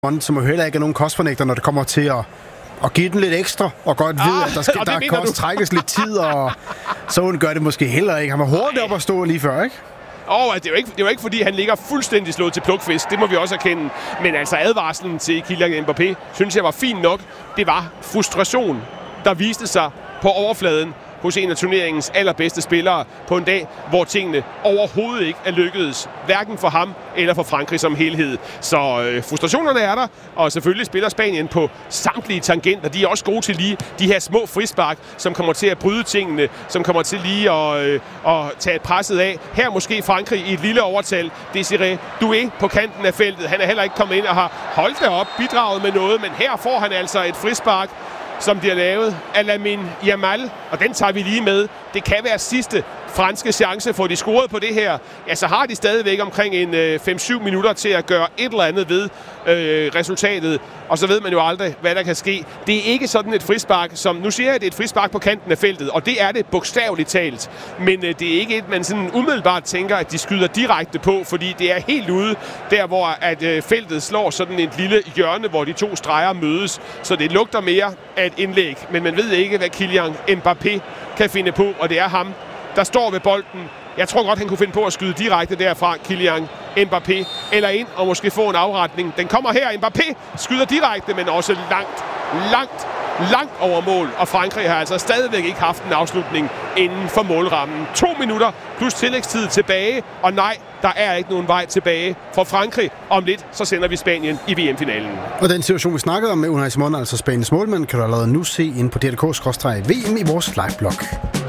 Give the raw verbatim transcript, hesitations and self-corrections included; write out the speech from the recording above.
som jo heller ikke er nogen kostfornægter, når det kommer til at, at give den lidt ekstra, og godt ah, ved, at der, skal, der kan også trækkes lidt tid, og så hun gør det måske heller ikke. Han var hurtigt op at stå lige før, ikke? Åh, oh, det er jo ikke, det er jo ikke, fordi han ligger fuldstændig slået til plukfisk. Det må vi også erkende. Men altså advarslen til Kylian Mbappé, synes jeg var fint nok. Det var frustration, der viste sig på overfladen hos en af turneringens allerbedste spillere på en dag, hvor tingene overhovedet ikke er lykkedes, hverken for ham eller for Frankrig som helhed. Så øh, frustrationerne er der, og selvfølgelig spiller Spanien på samtlige tangenter. De er også gode til lige de her små frispark, som kommer til at bryde tingene, som kommer til lige at, øh, at tage presset af. Her måske Frankrig i et lille overtal. Désiré Doué på kanten af feltet. Han er heller ikke kommet ind og har holdt derop, bidraget med noget, men her får han altså et frispark, som bliver lavet af Lamine Yamal, og den tager vi lige med. Det kan være sidste franske chance, for de scoret på det her. Ja, så har de stadigvæk omkring en øh, fem syv minutter til at gøre et eller andet ved øh, resultatet, og så ved man jo aldrig, hvad der kan ske. Det er ikke sådan et frispark, som, nu siger jeg, at det er et frispark på kanten af feltet, og det er det bogstaveligt talt, men øh, det er ikke et, man sådan umiddelbart tænker, at de skyder direkte på, fordi det er helt ude, der hvor at, øh, feltet slår sådan et lille hjørne, hvor de to streger mødes, så det lugter mere af et indlæg, men man ved ikke, hvad Kylian Mbappé kan finde på, og det er ham, der står ved bolden. Jeg tror godt, han kunne finde på at skyde direkte derfra, Kylian Mbappé, eller ind og måske få en afretning. Den kommer her, Mbappé skyder direkte, men også langt, langt, langt over mål. Og Frankrig har altså stadigvæk ikke haft en afslutning inden for målrammen. To minutter plus tillægstid tilbage, og nej, der er ikke nogen vej tilbage for Frankrig. Om lidt, så sender vi Spanien i V M-finalen. Og den situation, vi snakkede om med Unai Simon, altså Spaniens målmand, kan du allerede nu se ind på d r punktum d k skråstreg v m i vores live-blog.